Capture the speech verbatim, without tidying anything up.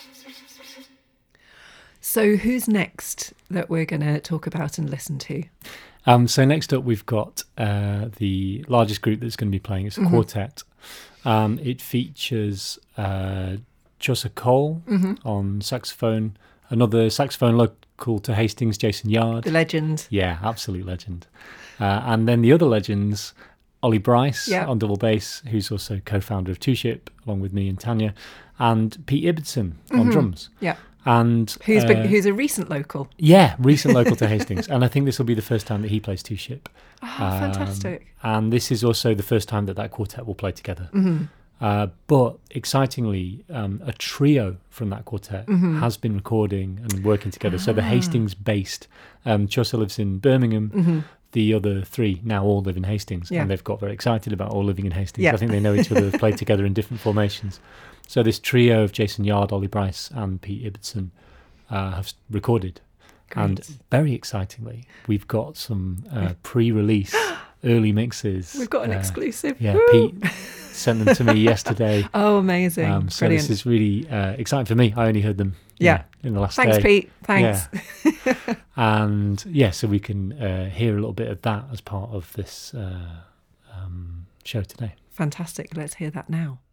So who's next that we're going to talk about and listen to? Um, so next up, we've got uh, the largest group that's going to be playing. It's a mm-hmm. quartet. Um, it features uh, Chaucer Cole mm-hmm. on saxophone, another saxophone local to Hastings, Jason Yard. The legend. Yeah, absolute legend. Uh, and then the other legends, Ollie Bryce yep. on double bass, who's also co-founder of Two Ship, along with me and Tanya, and Pete Ibbotson mm-hmm. on drums. Yeah. And who's uh, been, who's a recent local. Yeah, recent local to Hastings. And I think this will be the first time that he plays Two Ship. Oh, um, fantastic. And this is also the first time that that quartet will play together. Mm-hmm. Uh, but excitingly, um, a trio from that quartet mm-hmm. has been recording and working together. Ah. So the Hastings-based, um, Chaucer lives in Birmingham. Mm-hmm. The other three now all live in Hastings. Yeah. And they've got very excited about all living in Hastings. Yeah. I think they know each other, have played together in different formations. So this trio of Jason Yard, Ollie Bryce and Pete Ibbotson uh, have recorded. Great. And very excitingly, we've got some uh, pre-release early mixes. We've got an uh, exclusive. Yeah, Woo! Pete sent them to me yesterday. Oh, amazing. Um, so Brilliant. This is really uh, exciting for me. I only heard them yeah. yeah, in the last Thanks, day. Pete. Thanks. Yeah. And yeah, so we can uh, hear a little bit of that as part of this uh, um, show today. Fantastic. Let's hear that now.